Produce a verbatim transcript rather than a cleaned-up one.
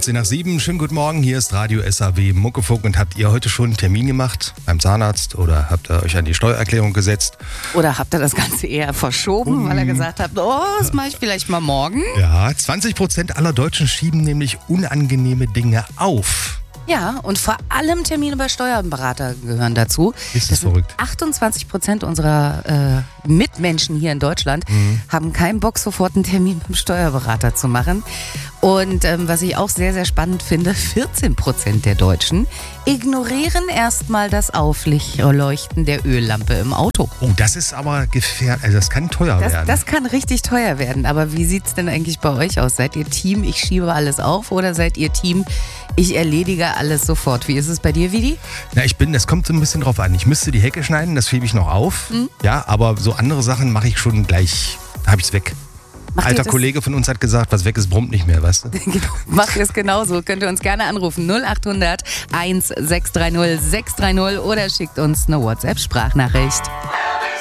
achtzehn nach sieben, schönen guten Morgen, hier ist Radio S A W Muckefunk. Und habt ihr heute schon einen Termin gemacht beim Zahnarzt oder habt ihr euch an die Steuererklärung gesetzt? Oder habt ihr das Ganze eher verschoben, Mhm. weil ihr gesagt habt, oh, das mache ich vielleicht mal morgen? Ja, zwanzig Prozent aller Deutschen schieben nämlich unangenehme Dinge auf. Ja, und vor allem Termine bei Steuerberater gehören dazu. Ist das das sind verrückt? achtundzwanzig Prozent unserer äh, Mitmenschen hier in Deutschland Mhm. haben keinen Bock, sofort einen Termin beim Steuerberater zu machen. Und ähm, was ich auch sehr, sehr spannend finde, vierzehn Prozent der Deutschen ignorieren erstmal das Aufleuchten der Öllampe im Auto. Oh, das ist aber gefährlich, also das kann teuer Das, werden. das kann richtig teuer werden. Aber wie sieht es denn eigentlich bei euch aus? Seid ihr Team, ich schiebe alles auf, oder seid ihr Team, ich erledige alles sofort? Wie ist es bei dir, Vidi? Na, ich bin, das kommt so ein bisschen drauf an. Ich müsste die Hecke schneiden, das schiebe ich noch auf. Mhm. Ja, aber so andere Sachen mache ich schon gleich, da habe ich es weg. Macht ihr Alter das- Kollege von uns hat gesagt, was weg ist, brummt nicht mehr, weißt du? Genau. Macht ihr es genauso? Könnt ihr uns gerne anrufen. null acht hundert eins sechs drei null sechs drei null oder schickt uns eine WhatsApp-Sprachnachricht.